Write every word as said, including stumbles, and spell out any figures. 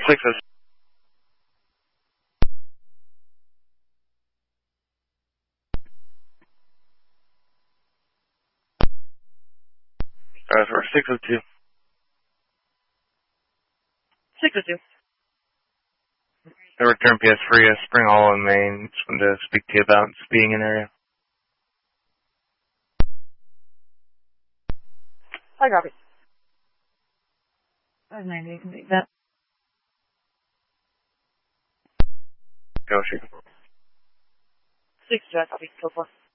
six oh Uh, for six oh two. six oh two. The return P S free, uh, Spring Hollow in Maine. Just wanted to speak to you about speeding in area. I copy. five ninety, you can take that. Go, shoot. six, I copy. Go for it.